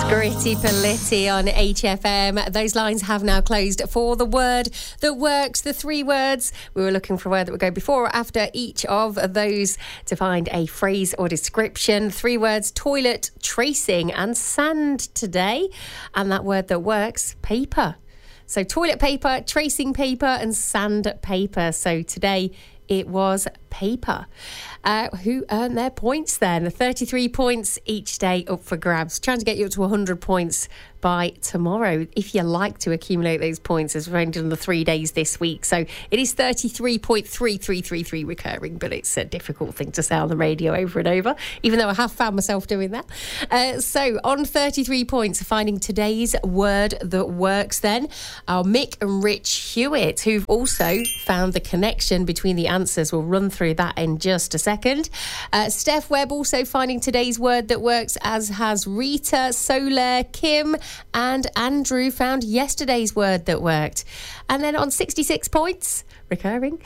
Gritty Politti on HFM. Those lines have now closed for the word that works, the three words. We were looking for a word that would go before or after each of those to find a phrase or description. Three words: toilet, tracing and sand today. And that word that works, paper. So toilet paper, tracing paper and sandpaper. So today it was paper. Who earned their points then? 33 points each day up for grabs. Trying to get you up to 100 points by tomorrow, if you like to accumulate those points, as we've only done the 3 days this week. So it is 33.3333 recurring, but it's a difficult thing to say on the radio over and over, even though I have found myself doing that. So on 33 points, finding today's word that works then, our Mick and Rich Hewitt, who've also found the connection between the answers. We'll run through that in just a second. Steph Webb also finding today's word that works, as has Rita, Solar, Kim and Andrew found yesterday's word that worked. And then on 66 points, recurring,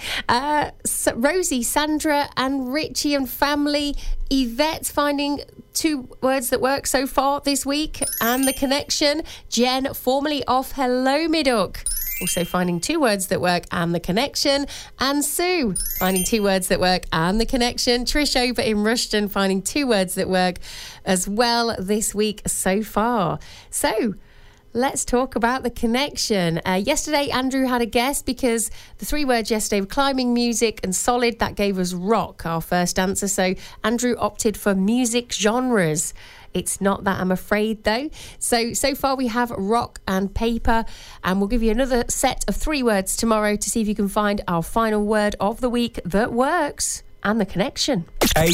Rosie, Sandra and Richie and family, Yvette finding two words that work so far this week and the connection. Jen, formerly of Hello Middock, also finding two words that work and the connection. And Sue finding two words that work and the connection. Trish over in Rushden finding two words that work as well this week so far. So let's talk about the connection. Yesterday, Andrew had a guess because the three words yesterday were climbing, music and solid. That gave us rock, our first answer. So Andrew opted for music genres. It's not that, I'm afraid, though. So far we have rock and paper, and we'll give you another set of three words tomorrow to see if you can find our final word of the week that works and the connection.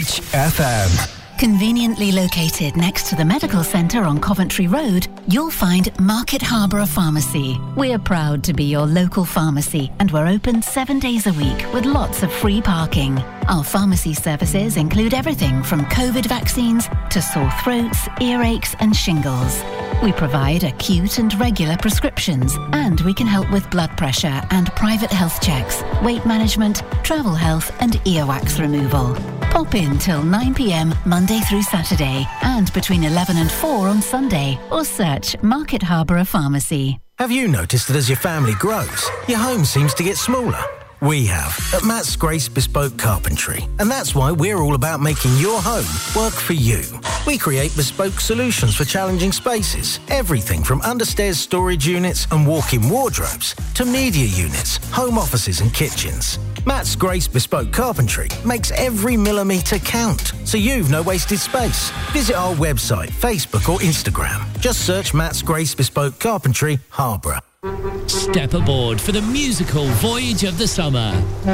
HFM. Conveniently located next to the medical centre on Coventry Road, you'll find Market Harborough Pharmacy. We're proud to be your local pharmacy, and we're open 7 days a week with lots of free parking. Our pharmacy services include everything from COVID vaccines to sore throats, earaches and shingles. We provide acute and regular prescriptions, and we can help with blood pressure and private health checks, weight management, travel health and earwax removal. Pop in till 9 p.m. Monday through Saturday and between 11 and 4 on Sunday, or search Market Harborough Pharmacy. Have you noticed that as your family grows, your home seems to get smaller? We have at Matt's Grace Bespoke Carpentry, and that's why we're all about making your home work for you. We create bespoke solutions for challenging spaces, everything from understairs storage units and walk-in wardrobes to media units, home offices and kitchens. Matt's Grace Bespoke Carpentry makes every millimetre count, so you've no wasted space. Visit our website, Facebook or Instagram. Just search Matt's Grace Bespoke Carpentry, Harborough. Step aboard for the musical voyage of the summer.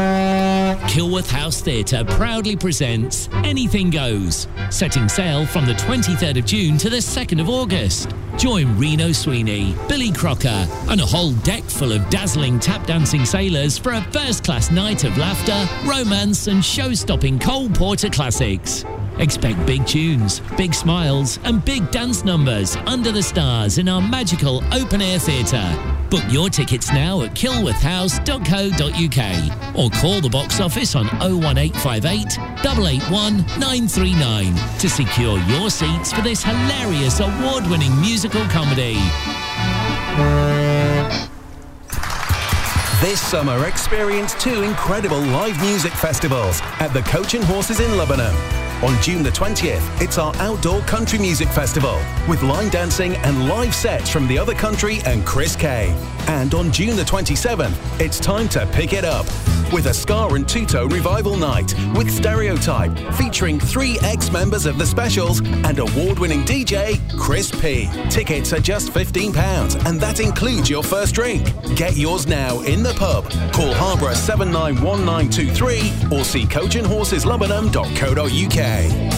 Kilworth House Theatre proudly presents Anything Goes, setting sail from the 23rd of June to the 2nd of August. Join Reno Sweeney, Billy Crocker and a whole deck full of dazzling tap-dancing sailors for a first-class night of laughter, romance and show-stopping Cole Porter classics. Expect big tunes, big smiles and big dance numbers under the stars in our magical open-air theatre. Book your tickets now at kilworthhouse.co.uk or call the box office on 01858 881 939 to secure your seats for this hilarious award-winning musical comedy. This summer, experience two incredible live music festivals at the Coach and Horses in Lebanon. On June the 20th, it's our outdoor country music festival with line dancing and live sets from The Other Country and Chris Kay. And on June the 27th, it's time to pick it up with a ska and two-tone revival night with Stereotype featuring 3 ex-members of the Specials and award-winning DJ Chris P. Tickets are just £15 and that includes your first drink. Get yours now in the pub. Call Harborough 791923 or see coachandhorseslebanon.co.uk.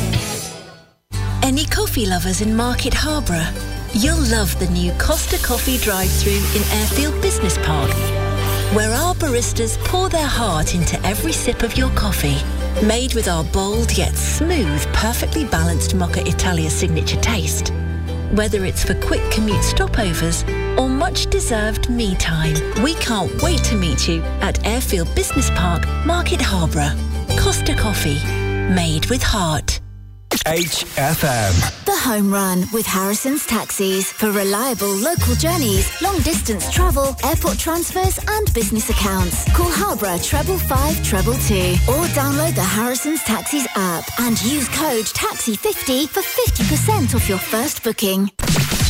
Any coffee lovers in Market Harborough? You'll love the new Costa Coffee drive-thru in Airfield Business Park, where our baristas pour their heart into every sip of your coffee. Made with our bold yet smooth, perfectly balanced Mocha Italia signature taste. Whether it's for quick commute stopovers or much-deserved me time, we can't wait to meet you at Airfield Business Park, Market Harborough. Costa Coffee, made with heart. HFM. The Home Run with Harrison's Taxis for reliable local journeys, long distance travel, airport transfers and business accounts. Call Harborough 555 222 or download the Harrison's Taxis app and use code TAXI50 for 50% off your first booking.